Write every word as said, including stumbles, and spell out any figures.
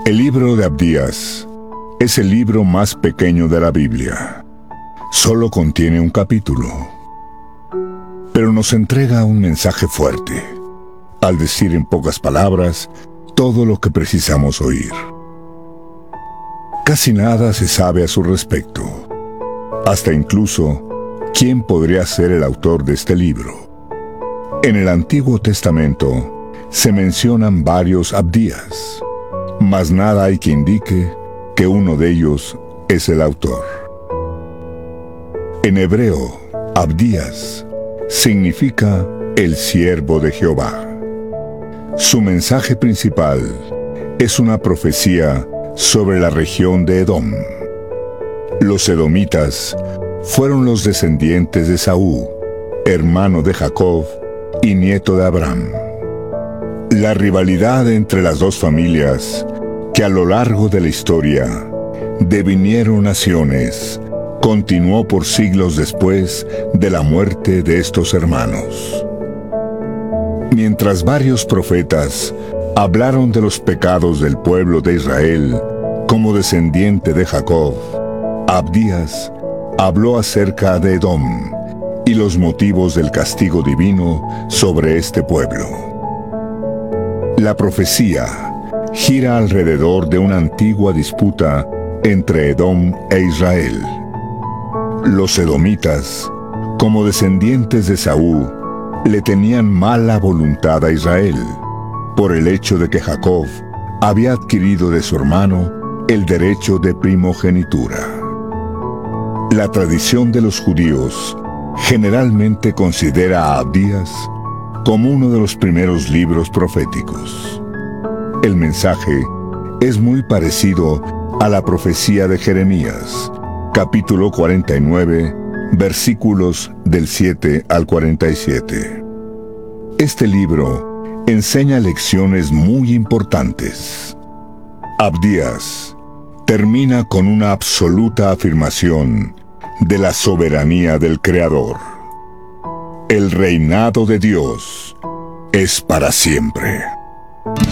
El libro de Abdías es el libro más pequeño de la Biblia. Solo contiene un capítulo, pero nos entrega un mensaje fuerte, al decir en pocas palabras todo lo que precisamos oír. Casi nada se sabe a su respecto, hasta incluso quién podría ser el autor de este libro. En el Antiguo Testamento se mencionan varios Abdías, mas nada hay que indique que uno de ellos es el autor. En hebreo, Abdías significa el siervo de Jehová. Su mensaje principal es una profecía sobre la región de Edom. Los edomitas fueron los descendientes de Esaú, hermano de Jacob y nieto de Abraham. La rivalidad entre las dos familias, que a lo largo de la historia devinieron naciones, continuó por siglos después de la muerte de estos hermanos. Mientras varios profetas hablaron de los pecados del pueblo de Israel como descendiente de Jacob, Abdías habló acerca de Edom y los motivos del castigo divino sobre este pueblo. La profecía gira alrededor de una antigua disputa entre Edom e Israel. Los edomitas, como descendientes de Esaú, le tenían mala voluntad a Israel, por el hecho de que Jacob había adquirido de su hermano el derecho de primogenitura. La tradición de los judíos generalmente considera a Abdías como uno de los primeros libros proféticos. El mensaje es muy parecido a la profecía de Jeremías, capítulo cuarenta y nueve, versículos del siete al cuarenta y siete. Este libro enseña lecciones muy importantes. Abdías termina con una absoluta afirmación de la soberanía del Creador. El reinado de Dios es para siempre.